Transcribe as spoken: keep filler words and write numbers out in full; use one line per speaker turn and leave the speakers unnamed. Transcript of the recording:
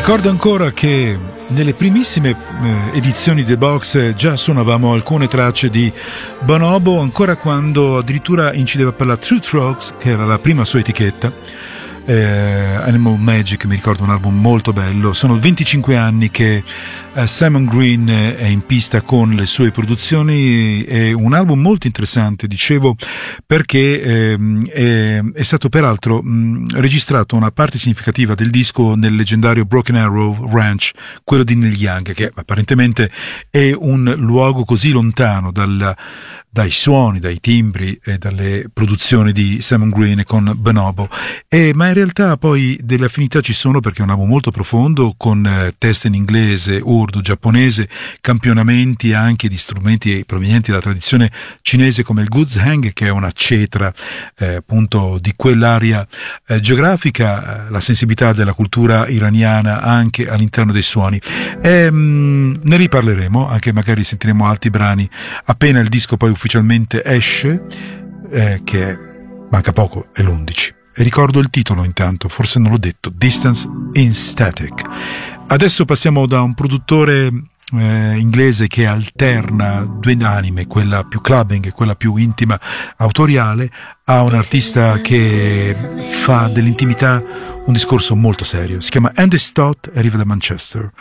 Ricordo ancora che nelle primissime eh, edizioni di The Box già suonavamo alcune tracce di Bonobo, ancora quando addirittura incideva per la True Strokes, che era la prima sua etichetta. Eh, Animal Magic, mi ricordo, un album molto bello. Sono venticinque anni che eh, Simon Green è in pista con le sue produzioni. È un album molto interessante, dicevo, perché eh, è, è stato peraltro mh, registrato una parte significativa del disco nel leggendario Broken Arrow Ranch, quello di Neil Young, che apparentemente è un luogo così lontano dal, dai suoni, dai timbri e dalle produzioni di Simon Green con Bonobo. E, ma in realtà poi delle affinità ci sono, perché è un album molto profondo, con eh, teste in inglese, urdu, giapponese, campionamenti anche di strumenti provenienti dalla tradizione cinese come il guzheng, che è una cetra eh, appunto di quell'area eh, geografica, eh, la sensibilità della cultura iraniana anche all'interno dei suoni. E, mh, ne riparleremo, anche magari sentiremo altri brani appena il disco poi ufficialmente esce, eh, che è, manca poco, è l'undici. E ricordo il titolo intanto, forse non l'ho detto, Distance in Static. Adesso passiamo da un produttore eh, inglese che alterna due anime, quella più clubbing e quella più intima, autoriale, a un artista che fa dell'intimità un discorso molto serio. Si chiama Andy Stott e arriva da Manchester.